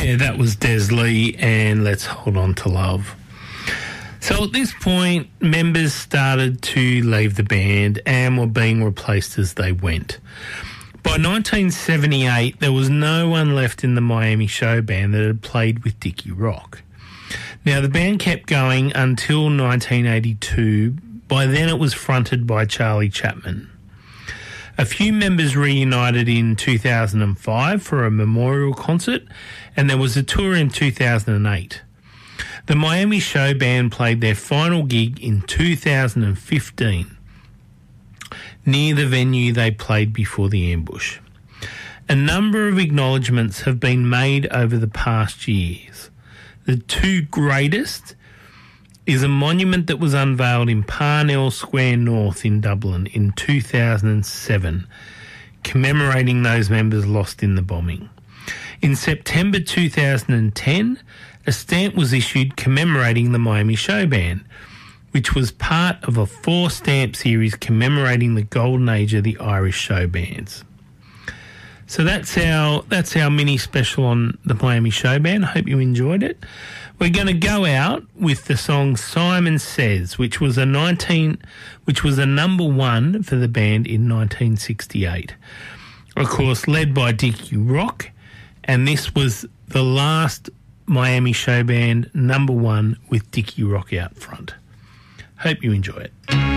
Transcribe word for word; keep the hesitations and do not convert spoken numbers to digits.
Yeah, that was Des Lee and Let's Hold On to Love. So at this point, members started to leave the band and were being replaced as they went. By nineteen seventy-eight, there was no one left in the Miami Show Band that had played with Dickie Rock. Now, the band kept going until nineteen eighty-two. By then, it was fronted by Charlie Chapman. A few members reunited in two thousand five for a memorial concert, and there was a tour in two thousand eight. The Miami Show Band played their final gig in two thousand fifteen, near the venue they played before the ambush. A number of acknowledgements have been made over the past years. The two greatest is a monument that was unveiled in Parnell Square North in Dublin in two thousand seven, commemorating those members lost in the bombing. In September two thousand ten, a stamp was issued commemorating the Miami Show Band, which was part of a four-stamp series commemorating the golden age of the Irish show bands. So that's our that's our mini special on the Miami Show Band. I hope you enjoyed it. We're going to go out with the song Simon Says, which was a nineteen, which was a number one for the band in nineteen sixty-eight. Of course, led by Dickie Rock, and this was the last Miami Show Band number one with Dickie Rock out front. Hope you enjoy it.